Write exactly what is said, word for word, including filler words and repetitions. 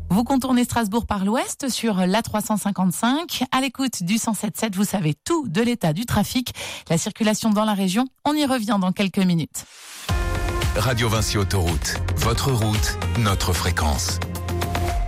Vous contournez Strasbourg par l'ouest sur l'A trois cent cinquante-cinq. À l'écoute du cent sept sept, vous savez tout de l'état du trafic, la circulation dans la région. On y revient dans quelques minutes. Radio Vinci Autoroute, votre route, notre fréquence.